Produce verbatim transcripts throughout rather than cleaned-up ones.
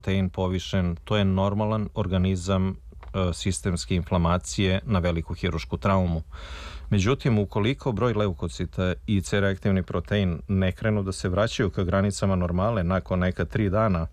protein povišen, to je normalan organizam sistemske inflamacije na veliku hirušku traumu. Međutim, ukoliko broj leukocita i C-reaktivni protein ne krenu da se vraćaju ka granicama normale nakon neka tri dana,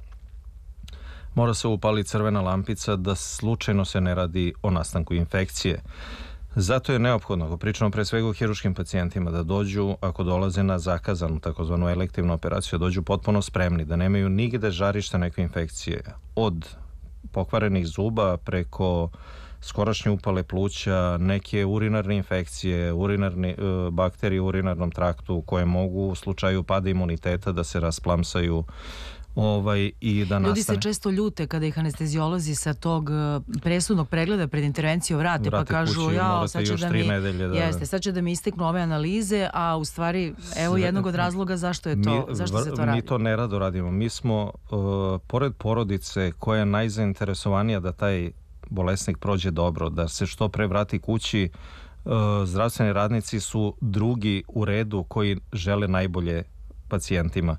mora se upaliti crvena lampica da slučajno se ne radi o nastanku infekcije. Zato je neophodno, ako pričamo pre svega o hiruškim pacijentima, da dođu, ako dolaze na zakazanu, takozvanu elektivnu operaciju, dođu potpuno spremni, da nemaju nigde žarišta neke infekcije. Od pokvarenih zuba preko skorašnje upale pluća, neke urinarne infekcije, urinarne, bakterije u urinarnom traktu koje mogu u slučaju pada imuniteta da se rasplamsaju ovaj, i da nastane. Ljudi se često ljute kada ih anestezijolozi sa tog presudnog pregleda pred intervenciju vrate, vrate pa kažu kući, ja, sad će, da mi, nedelje, da, jeste, sad će da mi isteknu ove analize, a u stvari evo jednog od razloga zašto je to, mi, zašto se to radi. Mi to nerado radimo. Mi smo, uh, pored porodice koja je najzainteresovanija da taj bolesnik prođe dobro, da se što pre vrati kući, uh, zdravstveni radnici su drugi u redu koji žele najbolje pacijentima.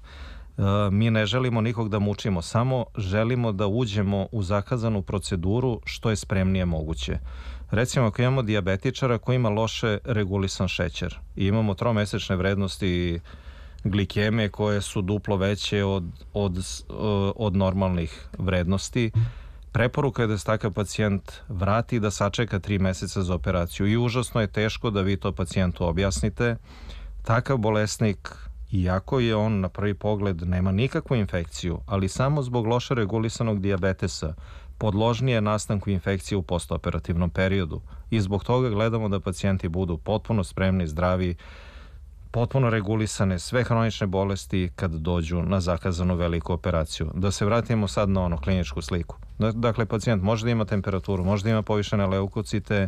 Mi ne želimo nikog da mučimo, samo želimo da uđemo u zakazanu proceduru što je spremnije moguće. Recimo, ako imamo dijabetičara koji ima loše regulisan šećer i imamo tromesečne vrednosti glikemije koje su duplo veće od, od, od normalnih vrednosti, preporuka je da se takav pacijent vrati i da sačeka tri meseca za operaciju. I užasno je teško da vi to pacijentu objasnite. Takav bolesnik, iako je on na prvi pogled nema nikakvu infekciju, ali samo zbog loše regulisanog dijabetesa podložnije nastanku infekcije u postoperativnom periodu. I zbog toga gledamo da pacijenti budu potpuno spremni, zdravi, potpuno regulisane sve hronične bolesti kad dođu na zakazanu veliku operaciju. Da se vratimo sad na ono kliničku sliku. Dakle, pacijent može da ima temperaturu, može da ima povišene leukocite,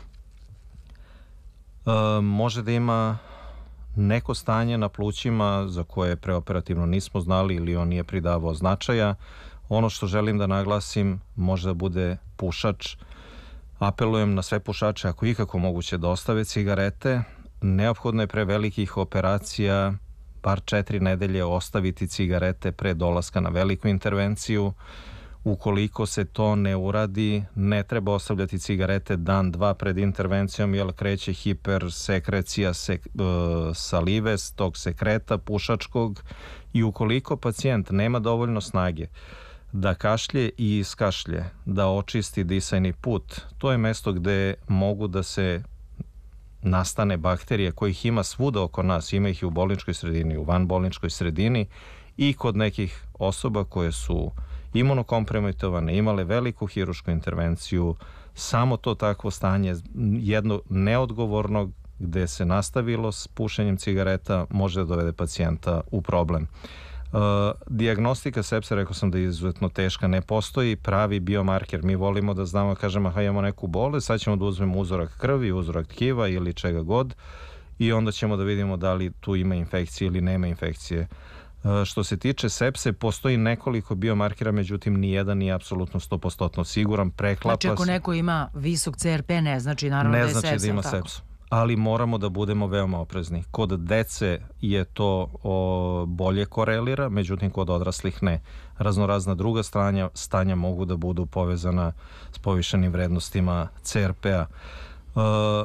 može da ima neko stanje na plućima za koje preoperativno nismo znali ili on nije pridavao značaja. Ono što želim da naglasim, može da bude pušač. Apelujem na sve pušače, ako ikako moguće, da ostave cigarete. Neophodno je pre velikih operacija bar četiri nedelje ostaviti cigarete pre dolaska na veliku intervenciju. Ukoliko se to ne uradi, ne treba ostavljati cigarete dan, dva pred intervencijom, jer kreće hipersekrecija sek, uh, salive, tog sekreta pušačkog, i ukoliko pacijent nema dovoljno snage da kašlje i iskašlje, da očisti disajni put, to je mesto gde mogu da se nastane bakterije kojih ima svuda oko nas, ima ih i u bolničkoj sredini, u vanbolničkoj sredini i kod nekih osoba koje su imunokompromitovane, imale veliku hirušku intervenciju. Samo to takvo stanje jedno neodgovornog gde se nastavilo s pušenjem cigareta može da dovede pacijenta u problem. Uh, dijagnostika sepse, rekao sam da je izuzetno teška, ne postoji pravi biomarker. Mi volimo da znamo, kažemo, aha, imamo neku bolest, sad ćemo da uzmemo uzorak krvi, uzorak tkiva ili čega god i onda ćemo da vidimo da li tu ima infekcije ili nema infekcije. Uh, što se tiče sepse, postoji nekoliko biomarkera, međutim nijedan nije apsolutno sto posto siguran, preklapa se. Znači ako neko ima visok C R P, ne znači naravno ne da je sepsa. Ne znači da ima sepsu, ali moramo da budemo veoma oprezni. Kod dece je to o, bolje korelira, međutim kod odraslih ne. Raznorazna druga stanja, stanja mogu da budu povezana s povišenim vrednostima C R P-a. E,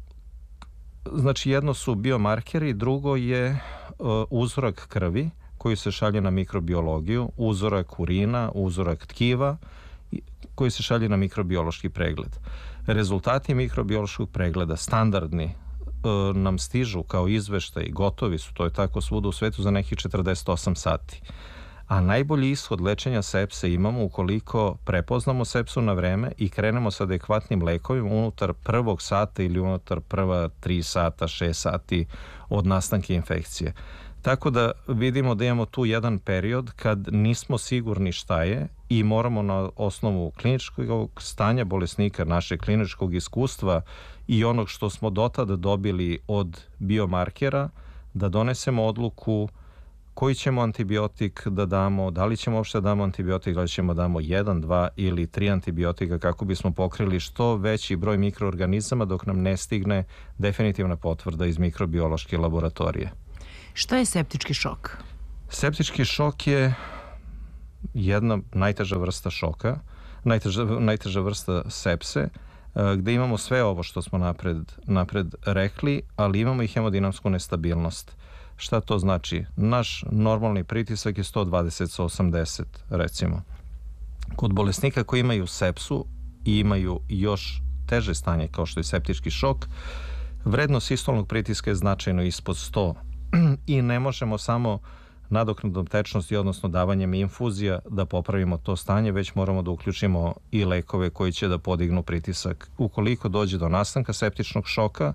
znači jedno su biomarkeri, drugo je e, uzorak krvi koji se šalje na mikrobiologiju, uzorak urina, uzorak tkiva koji se šalje na mikrobiološki pregled. Rezultati mikrobiološkog pregleda, standardni, e, nam stižu kao izveštaj, gotovi su, to je tako svuda u svetu, za nekih četrdeset osam sati. A najbolji ishod lečenja sepse imamo ukoliko prepoznamo sepsu na vreme i krenemo sa adekvatnim lekovima unutar prvog sata ili unutar prva tri sata, šest sati od nastanka infekcije. Tako da vidimo da imamo tu jedan period kad nismo sigurni šta je i moramo na osnovu kliničkog stanja bolesnika, našeg kliničkog iskustva i onog što smo do tada dobili od biomarkera da donesemo odluku koji ćemo antibiotik da damo, da li ćemo uopšte damo antibiotik, da li ćemo damo jedan, dva ili tri antibiotika kako bismo pokrili što veći broj mikroorganizama dok nam ne stigne definitivna potvrda iz mikrobiološke laboratorije. Šta je septički šok? Septički šok je jedna najteža vrsta šoka, najteža, najteža vrsta sepse, gde imamo sve ovo što smo napred, napred rekli, ali imamo i hemodinamsku nestabilnost. Šta to znači? Naš normalni pritisak je sto dvadeset sa osamdeset, recimo. Kod bolesnika koji imaju sepsu i imaju još teže stanje kao što je septički šok, vrednost sistolnog pritiska je značajno ispod sto i ne možemo samo nadoknadom tečnosti, odnosno davanjem infuzija da popravimo to stanje, već moramo da uključimo i lekove koji će da podignu pritisak. Ukoliko dođe do nastanka septičnog šoka,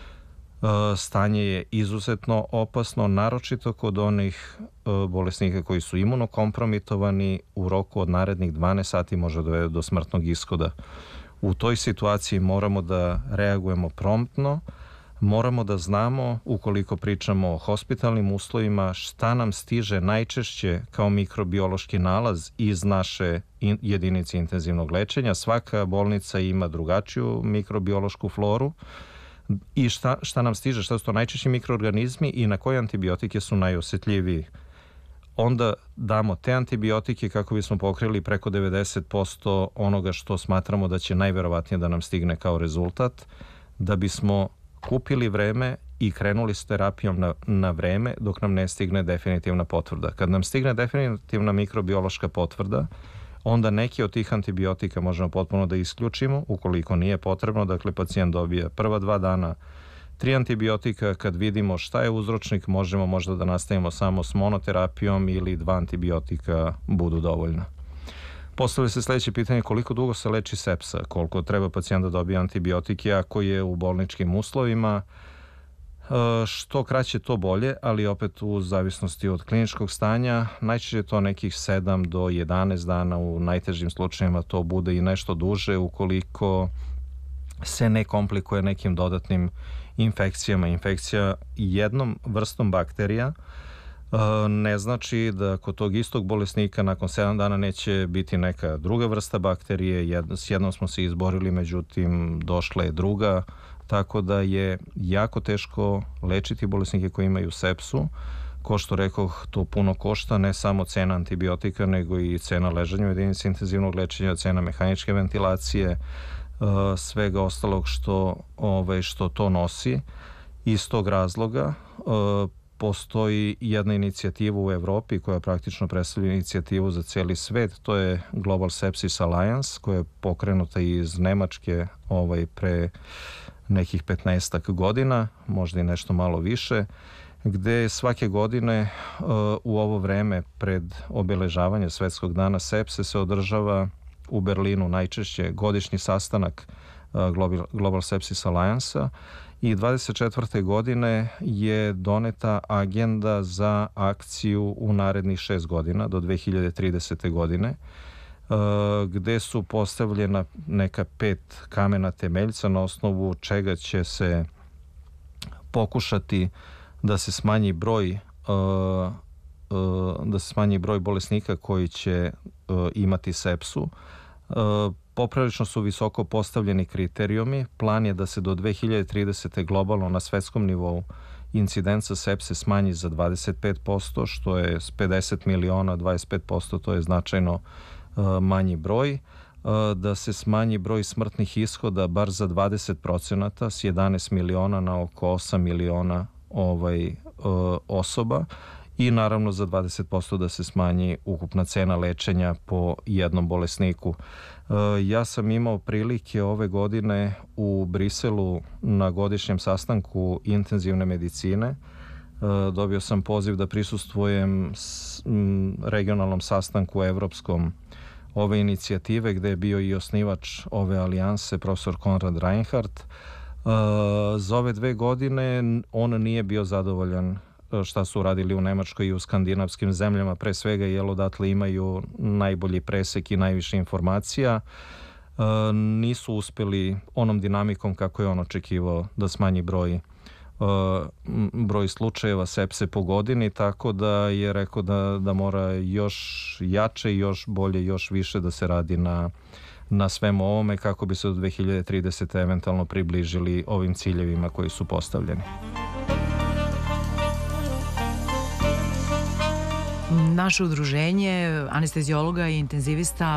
stanje je izuzetno opasno, naročito kod onih bolesnika koji su imunokompromitovani, u roku od narednih dvanaest sati može dovede do smrtnog ishoda. U toj situaciji moramo da reagujemo promptno, moramo da znamo, ukoliko pričamo o hospitalnim uslovima, šta nam stiže najčešće kao mikrobiološki nalaz iz naše jedinice intenzivnog lečenja. Svaka bolnica ima drugačiju mikrobiološku floru i šta, šta nam stiže, šta su to najčešći mikroorganizmi i na koje antibiotike su najosetljiviji. Onda damo te antibiotike kako bismo pokrili preko devedeset posto onoga što smatramo da će najverovatnije da nam stigne kao rezultat, da bismo kupili vreme i krenuli s terapijom na, na vreme dok nam ne stigne definitivna potvrda. Kad nam stigne definitivna mikrobiološka potvrda, onda neki od tih antibiotika možemo potpuno da isključimo, ukoliko nije potrebno. Dakle, pacijent dobija prva dva dana tri antibiotika. Kad vidimo šta je uzročnik, možemo možda da nastavimo samo s monoterapijom ili dva antibiotika budu dovoljna. Postavlja se sledeće pitanje: koliko dugo se leči sepsa, koliko treba pacijent da dobije antibiotike ako je u bolničkim uslovima. Što kraće to bolje, ali opet u zavisnosti od kliničkog stanja. Najčešće je to nekih sedam do jedanaest dana, u najtežim slučajevima to bude i nešto duže ukoliko se ne komplikuje nekim dodatnim infekcijama. Infekcija jednom vrstom bakterija ne znači da kod tog istog bolesnika nakon sedam dana neće biti neka druga vrsta bakterije. S jednom smo se izborili, međutim došla je druga, tako da je jako teško lečiti bolesnike koji imaju sepsu. Ko što rekoh, to puno košta, ne samo cena antibiotika, nego i cena ležanja u jedinici intenzivnog lečenja, cena mehaničke ventilacije, svega ostalog što, ovaj, što to nosi. Iz tog razloga postoji jedna inicijativa u Evropi koja praktično predstavlja inicijativu za cijeli svet, to je Global Sepsis Alliance, koja je pokrenuta iz Nemačke ovaj, pre nekih petnaestak godina, možda i nešto malo više, gde svake godine u ovo vreme pred obeležavanje Svetskog dana sepse se održava u Berlinu najčešće godišnji sastanak Global, Global Sepsis Alliance-a i dvadeset četvrte godine je doneta agenda za akciju u narednih šest godina do dve hiljade tridesete godine, gde su postavljena neka pet kamena temeljca na osnovu čega će se pokušati da se smanji broj da se smanji broj bolesnika koji će imati sepsu. Poprilično su visoko postavljeni kriterijumi. Plan je da se do dve hiljade tridesete globalno na svetskom nivou incidenca sepse smanji za dvadeset pet posto, što je s pedeset miliona, dvadeset pet posto, to je značajno manji broj, da se smanji broj smrtnih ishoda bar za dvadeset procenata, s jedanaest miliona na oko osam miliona ovaj, osoba i naravno za dvadeset posto da se smanji ukupna cena lečenja po jednom bolesniku. Ja sam imao prilike ove godine u Briselu na godišnjem sastanku intenzivne medicine. Dobio sam poziv da prisustvujem regionalnom sastanku evropskom ove inicijative, gde je bio i osnivač ove alijanse, profesor Konrad Reinhardt. Za ove dve godine on nije bio zadovoljan šta su radili u Nemačkoj i u skandinavskim zemljama, pre svega jer odatle imaju najbolji presek i najviše informacija. Nisu uspeli onom dinamikom kako je on očekivao da smanji broj broj slučajeva sepse po godini, tako da je rekao da, da mora još jače, još bolje, još više da se radi na, na svemu ovome kako bi se do dve hiljade tridesete eventualno približili ovim ciljevima koji su postavljeni. Naše udruženje anestezijologa i intenzivista